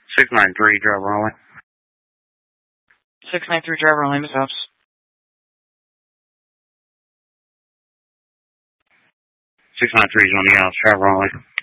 693, driver Raleigh. 693, driver Raleigh, Miss Hobbs. 693 is on the outs, driver Raleigh.